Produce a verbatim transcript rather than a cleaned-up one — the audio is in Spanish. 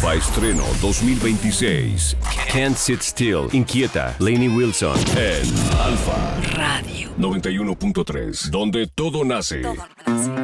Nueva estreno dos mil veintiséis. Can't Sit Still. Inquieta. Lainey Wilson. En Alfa Radio noventa y uno punto tres. Donde todo nace. Todo nace.